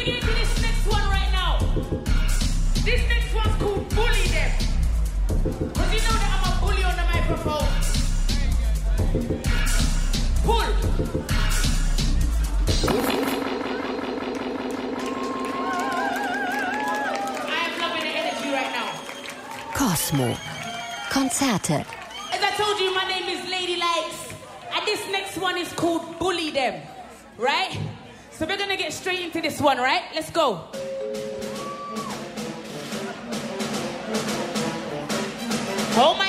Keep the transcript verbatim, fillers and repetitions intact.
get into this next one right now. This next one's called Bully Them. Because you know that I'm a bully on the microphone. Pull. I am loving the energy right now. Cosmo. Konzerte. As I told you, my name is Lady Likes. And this next one is called Bully Them. Right? So we're going to get straight into this one, right? Let's go. Oh my